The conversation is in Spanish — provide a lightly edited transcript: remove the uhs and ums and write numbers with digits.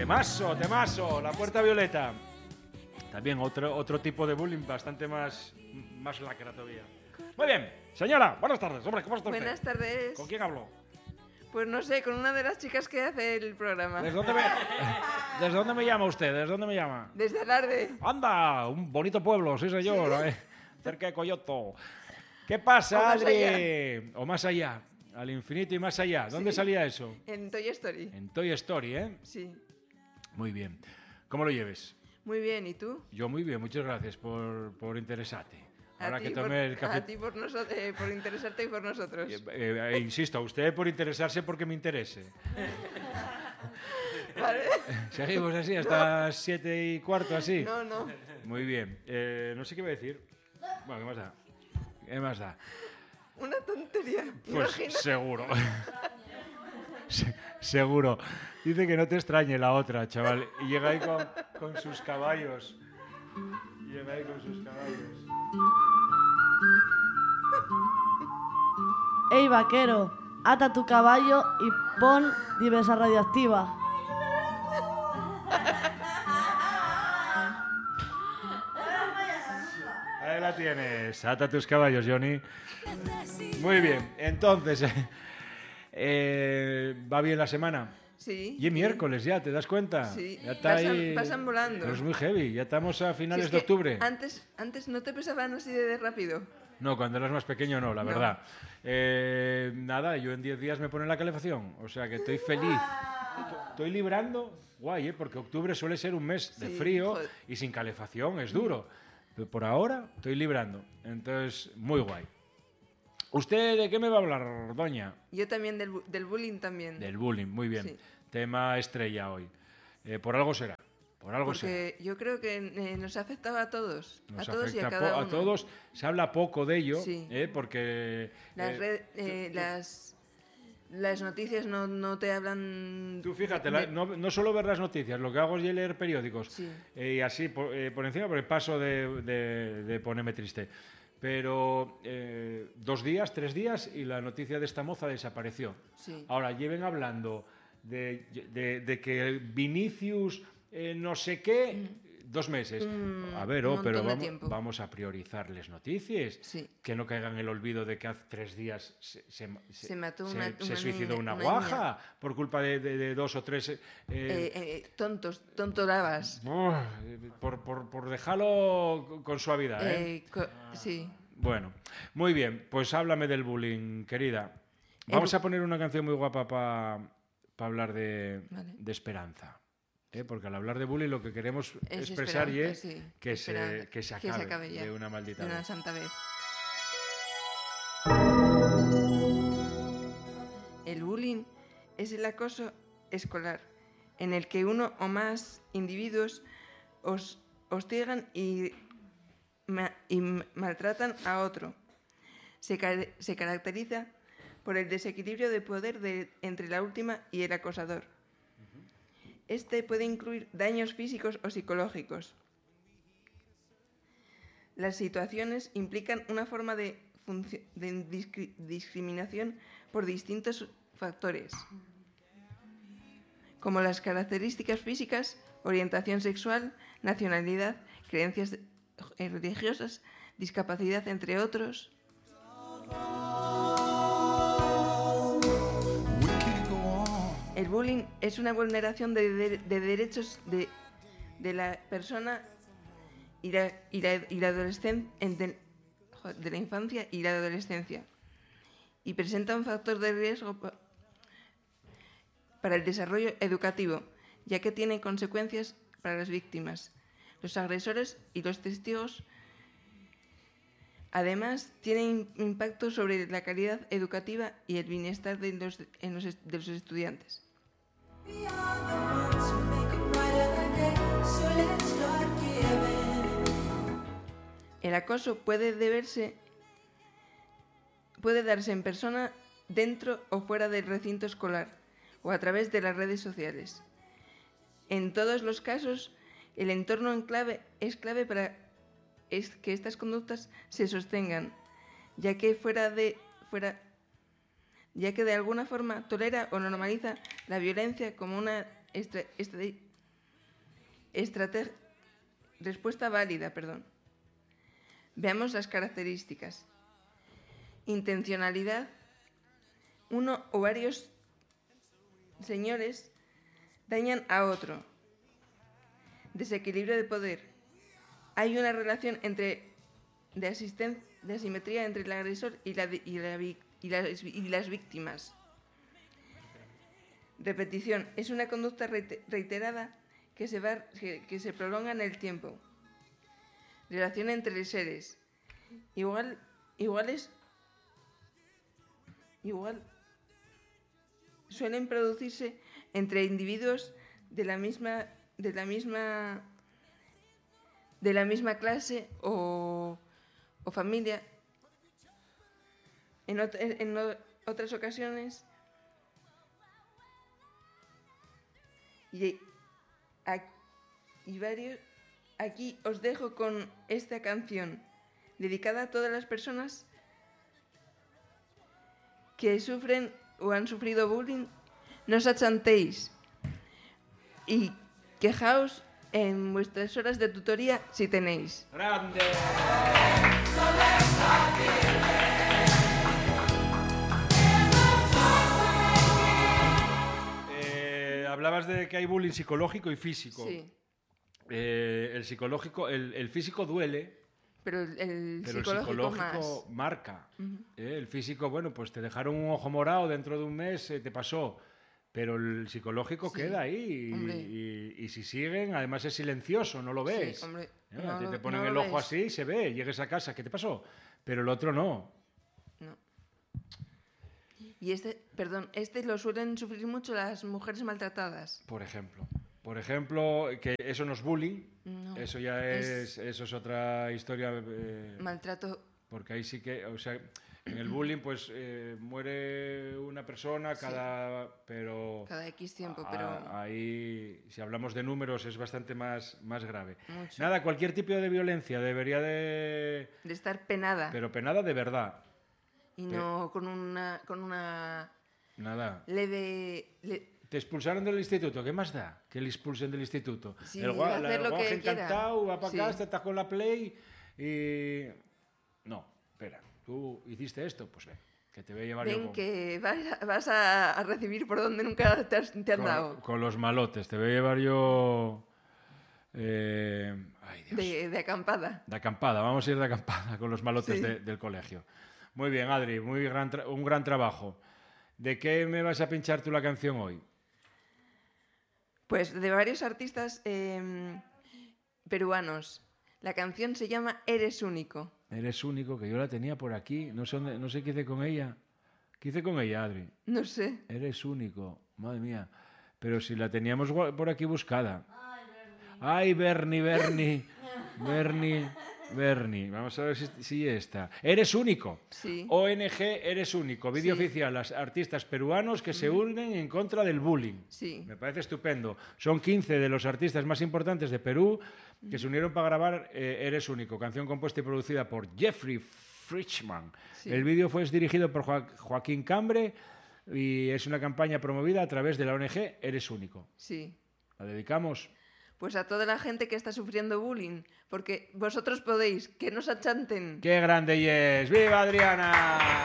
Temazo, temazo, La Puerta Violeta. También otro tipo de bullying bastante más lacra todavía. Muy bien, señora, buenas tardes. Hombre, ¿cómo está usted? Buenas tardes. ¿Con quién hablo? Pues no sé, con una de las chicas que hace el programa. ¿Desde dónde me llama usted? ¿Desde dónde me llama? Desde Alarde. Anda, un bonito pueblo, sí señor, ¿sí? Cerca de Coyoto. ¿Qué pasa, Adri? O más allá, al infinito y más allá. ¿Dónde salía eso? En Toy Story. En Toy Story, ¿eh? Sí. Muy bien. ¿Cómo lo lleves? Muy bien, ¿y tú? Yo muy bien, muchas gracias por interesarte. Ahora que tomé el café. A ti por interesarte y por nosotros. Insisto, a usted por interesarse porque me interese. Vale. Seguimos así hasta 7:15, así. No. Muy bien. No sé qué iba a decir. Bueno, ¿qué más da? ¿Qué más da? Una tontería. Pues imagina. Seguro. Seguro. Dice que no te extrañe la otra, chaval. Y llega ahí con sus caballos. Ey, vaquero, ata tu caballo y pon Divesa Radioactiva. Ahí la tienes. Ata tus caballos, Johnny. Muy bien. Entonces, ¿va bien la semana? Sí. Y es miércoles ya, ¿te das cuenta? Sí. Ya está pasan volando. Pero es muy heavy. Ya estamos a finales de octubre. Antes no te pesaban así de rápido. No, cuando eras más pequeño no, la verdad. Nada, yo en 10 días me pone la calefacción. O sea que estoy feliz. Estoy librando, guay, porque octubre suele ser un mes de frío y sin calefacción, es duro. Pero por ahora estoy librando. Entonces, muy guay. ¿Usted de qué me va a hablar, doña? Yo también del bullying también. Del bullying, muy bien. Sí. Tema estrella hoy. Por algo será. Porque yo creo que nos afectaba a todos. Nos a todos y a afecta cada uno. A todos. Se habla poco de ello, sí. Porque... Las noticias no te hablan... Tú fíjate, no solo ver las noticias, lo que hago es leer periódicos. Sí. Y así, por encima, por el paso de ponerme triste. Pero 2 días, 3 días y la noticia de esta moza desapareció. Sí. Ahora, lleven hablando de que Vinicius no sé qué, 2 meses. A ver, pero vamos a priorizar las noticias. Sí. Que no caigan en el olvido de que hace 3 días se mató se suicidó una niña. guaja por culpa de 2 o 3... tontorabas. Por dejarlo con suavidad. Sí. Bueno, muy bien. Pues háblame del bullying, querida. Vamos a poner una canción muy guapa para hablar de esperanza. Porque al hablar de bullying lo que queremos expresar es que se acabe de una maldita vez. De una vez. santa vez. El bullying es el acoso escolar, en el que uno o más individuos hostigan y maltratan a otro. Se caracteriza por el desequilibrio de poder entre la víctima y el acosador. Este puede incluir daños físicos o psicológicos. Las situaciones implican una forma de discriminación por distintos factores, como las características físicas, orientación sexual, nacionalidad, creencias religiosas, discapacidad, entre otros. El bullying es una vulneración de derechos de la persona y la adolescencia, de la infancia y la adolescencia, y presenta un factor de riesgo para el desarrollo educativo, ya que tiene consecuencias para las víctimas, los agresores y los testigos. Además, tiene impacto sobre la calidad educativa y el bienestar de los estudiantes. El acoso puede darse en persona, dentro o fuera del recinto escolar, o a través de las redes sociales. En todos los casos, el entorno es clave para que estas conductas se sostengan, ya que de alguna forma tolera o normaliza la violencia como una Respuesta válida, perdón. Veamos las características. Intencionalidad. Uno o varios señores dañan a otro. Desequilibrio de poder. Hay una relación de asimetría entre el agresor y las víctimas. Repetición. Es una conducta reiterada que se prolonga en el tiempo. Relación entre seres. Igual suelen producirse entre individuos de la misma clase o familia. En otras ocasiones, aquí os dejo con esta canción dedicada a todas las personas que sufren o han sufrido bullying. No os achantéis y quejaos en vuestras horas de tutoría si tenéis. ¡Grande! Hablabas de que hay bullying psicológico y físico. Sí. El psicológico, el físico duele. Pero el psicológico más. Marca. El físico, bueno, pues te dejaron un ojo morado dentro de un mes, te pasó. Pero el psicológico queda ahí. Y si siguen, además es silencioso, no lo ves. Sí, hombre, te ponen el ojo así, se ve, llegues a casa, ¿qué te pasó? Pero el otro no. No. Y este lo suelen sufrir mucho las mujeres maltratadas. Por ejemplo, que eso no es bullying, No, eso ya eso es otra historia. Maltrato. Porque ahí sí que, o sea, en el bullying pues muere una persona cada X tiempo, pero ahí, si hablamos de números, es bastante más grave. Mucho. Nada, cualquier tipo de violencia debería de estar penada. Pero penada de verdad. Y no con una Nada. leve... Te expulsaron del instituto, ¿qué más da? Que le expulsen del instituto. Sí, el va a hacer lo que encantado, va para sí. casa, estás con la Play y... No, espera, tú hiciste esto, pues ven, que te voy a llevar yo Ven que vas a recibir por donde nunca te han dado. Con los malotes, te voy a llevar yo... Ay, Dios. De acampada. De acampada, vamos a ir de acampada con los malotes Sí. del colegio. Muy bien, Adri, un gran trabajo. ¿De qué me vas a pinchar tú la canción hoy? Pues de varios artistas peruanos. La canción se llama Eres Único. Eres Único, que yo la tenía por aquí. No sé qué hice con ella. ¿Qué hice con ella, Adri? No sé. Eres Único, madre mía. Pero si la teníamos por aquí buscada. Ay, Bernie. Vamos a ver si está. Eres Único. Sí. ONG Eres Único. Vídeo Sí. oficial. Las artistas peruanos que se unen en contra del bullying. Sí. Me parece estupendo. Son 15 de los artistas más importantes de Perú que se unieron para grabar Eres Único, canción compuesta y producida por Jeffrey Frischman. Sí. El vídeo fue dirigido por Joaquín Cambre y es una campaña promovida a través de la ONG Eres Único. Sí. ¿La dedicamos? Pues a toda la gente que está sufriendo bullying, porque vosotros podéis, que no se achanten. ¡Qué grande y es! ¡Viva Adriana!